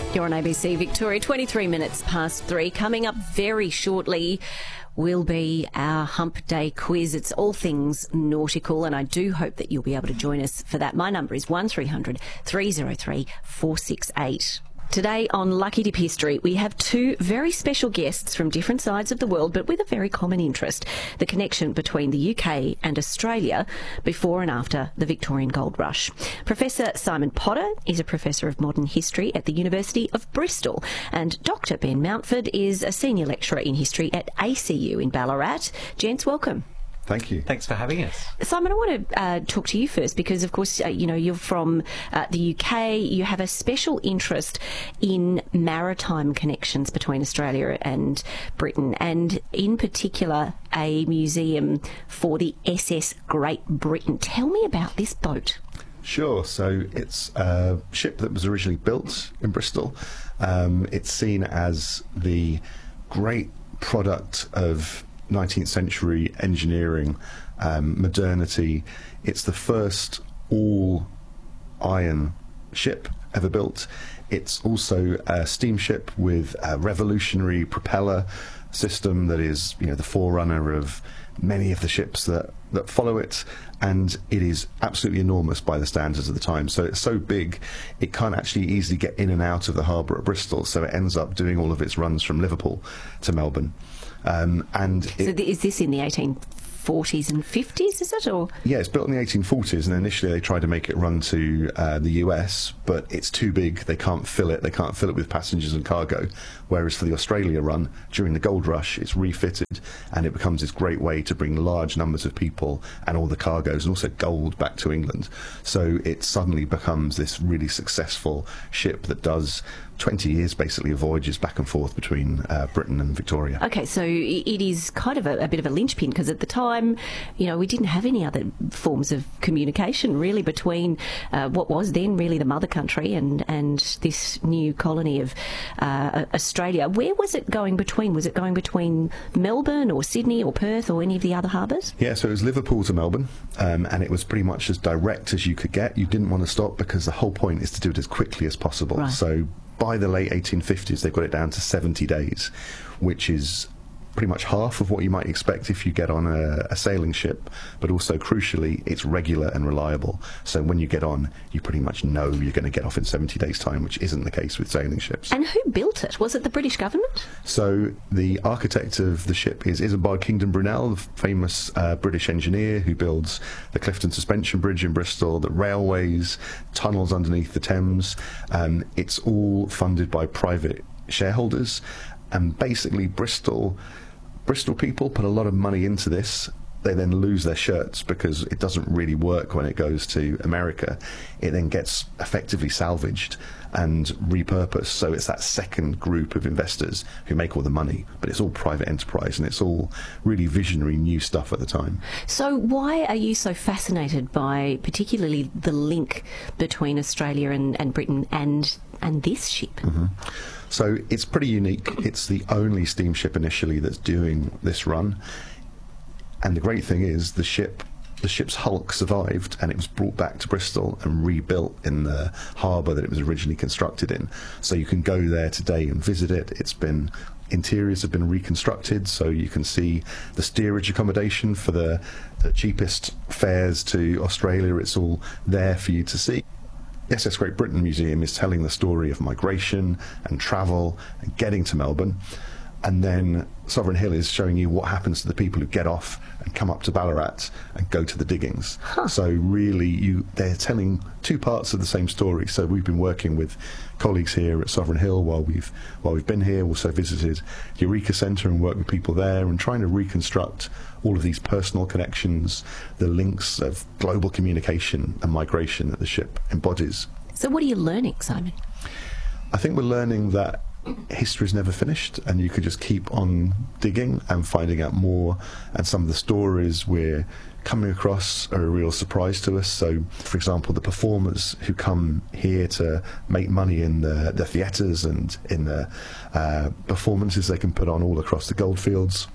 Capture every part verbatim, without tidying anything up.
You're on A B C Victoria, twenty-three minutes past three. Coming up very shortly will be our Hump Day quiz. It's all things nautical, and I do hope that you'll be able to join us for that. My number is one three hundred, three oh three, four six eight. Today on Lucky Dip History, we have two very special guests from different sides of the world, but with a very common interest, the connection between the U K and Australia before and after the Victorian Gold Rush. Professor Simon Potter is a Professor of Modern History at the University of Bristol, and Doctor Ben Mountford is a Senior Lecturer in History at A C U in Ballarat. Gents, welcome. Thank you. Thanks for having us. Simon, I want to uh, talk to you first because, of course, uh, you know, you're from uh, the U K. You have a special interest in maritime connections between Australia and Britain, and in particular, a museum for the S S Great Britain. Tell me about this boat. Sure. So it's a ship that was originally built in Bristol. Um, it's seen as the great product of nineteenth century engineering, um, modernity. It's the first all iron ship ever built. It's also a steamship with a revolutionary propeller system that is, you know, the forerunner of many of the ships that, that follow it, and it is absolutely enormous by the standards of the time. So it's so big it can't actually easily get in and out of the harbour at Bristol, so it ends up doing all of its runs from Liverpool to Melbourne. Um, and so it, th- is this in the eighteen forties and fifties, is it? Or yeah, it's built in the eighteen forties, and initially they tried to make it run to uh, the U S, but it's too big. They can't fill it. They can't fill it with passengers and cargo. Whereas for the Australia run, during the gold rush, it's refitted, and it becomes this great way to bring large numbers of people and all the cargoes and also gold back to England. So it suddenly becomes this really successful ship that does twenty years basically of voyages back and forth between uh, Britain and Victoria. Okay, so it is kind of a, a bit of a linchpin, because at the time, you know, we didn't have any other forms of communication really between uh, what was then really the mother country and, and this new colony of uh, Australia. Where was it going between? Was it going between Melbourne or Sydney or Perth or any of the other harbours? Yeah, so it was Liverpool to Melbourne, um, and it was pretty much as direct as you could get. You didn't want to stop because the whole point is to do it as quickly as possible. Right. So by the late eighteen fifties, they've got it down to seventy days, which is pretty much half of what you might expect if you get on a, a sailing ship, but also crucially it's regular and reliable, so when you get on you pretty much know you're going to get off in seventy days time, which isn't the case with sailing ships. And who built it? Was it the British government? So the architect of the ship is Isambard Kingdom Brunel, the famous uh, British engineer who builds the Clifton Suspension Bridge in Bristol, the railways, tunnels underneath the Thames. Um, it's all funded by private shareholders, and basically Bristol Bristol people put a lot of money into this. They then lose their shirts because it doesn't really work when it goes to America. It then gets effectively salvaged and repurposed. So it's that second group of investors who make all the money, but it's all private enterprise and it's all really visionary new stuff at the time. So why are you so fascinated by particularly the link between Australia and, and Britain and and this ship? Mm-hmm. So it's pretty unique. It's the only steamship initially that's doing this run. And the great thing is the ship, the ship's hulk survived, and it was brought back to Bristol and rebuilt in the harbour that it was originally constructed in. So you can go there today and visit it. It's been interiors have been reconstructed, so you can see the steerage accommodation for the, the cheapest fares to Australia. It's all there for you to see. The S S Great Britain Museum is telling the story of migration and travel and getting to Melbourne. And then Sovereign Hill is showing you what happens to the people who get off and come up to Ballarat and go to the diggings. Huh. So really, you they're telling two parts of the same story. So we've been working with colleagues here at Sovereign Hill while we've while we've been here. Also visited Eureka Centre and worked with people there and trying to reconstruct all of these personal connections, the links of global communication and migration that the ship embodies. So what are you learning, Simon? I think we're learning that history is never finished, and you could just keep on digging and finding out more, and some of the stories we're coming across are a real surprise to us. So for example, the performers who come here to make money in the, the theatres and in the uh, performances they can put on all across the goldfields,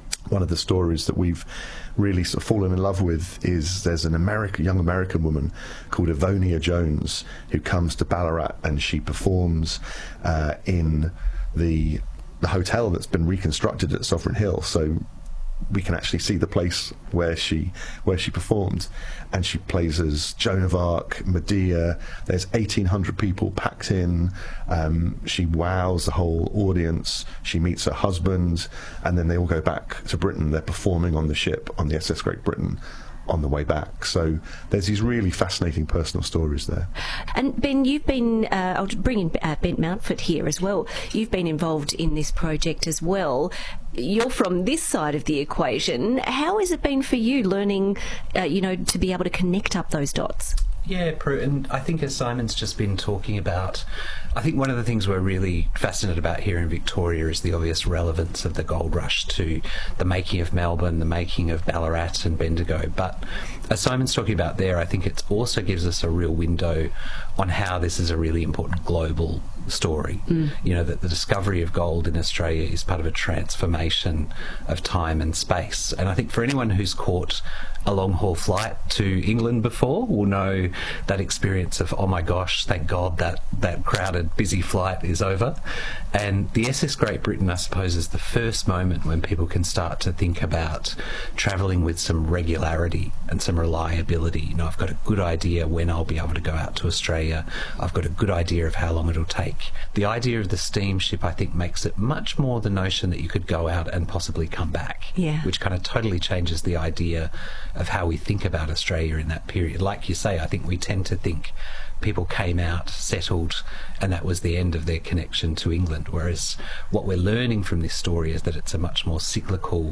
one of the stories that we've really sort of fallen in love with is there's an American, young American woman called Avonia Jones who comes to Ballarat, and she performs uh, in the the hotel that's been reconstructed at Sovereign Hill. So we can actually see the place where she where she performed, and she plays as Joan of Arc, Medea. There's eighteen hundred people packed in. Um, she wows the whole audience. She meets her husband, and then they all go back to Britain. They're performing on the ship on the S S Great Britain on the way back. So there's these really fascinating personal stories there. And Ben, you've been, uh, I'll bring in uh, Ben Mountford here as well. You've been involved in this project as well. You're from this side of the equation. How has it been for you learning, uh, you know, to be able to connect up those dots? Yeah, Prue, and I think as Simon's just been talking about, I think one of the things we're really fascinated about here in Victoria is the obvious relevance of the gold rush to the making of Melbourne, the making of Ballarat and Bendigo. But as Simon's talking about there, I think it also gives us a real window on how this is a really important global story. Mm. You know, that the discovery of gold in Australia is part of a transformation of time and space. And I think for anyone who's caught a long-haul flight to England before will know that experience of, oh my gosh, thank God that that crowded, busy flight is over. And the S S Great Britain, I suppose, is the first moment when people can start to think about travelling with some regularity and some reliability. You know, I've got a good idea when I'll be able to go out to Australia. I've got a good idea of how long it'll take. The idea of the steamship, I think, makes it much more the notion that you could go out and possibly come back, yeah. which kind of totally changes the idea of how we think about Australia in that period. Like you say, I think we tend to think people came out, settled, and that was the end of their connection to England, whereas what we're learning from this story is that it's a much more cyclical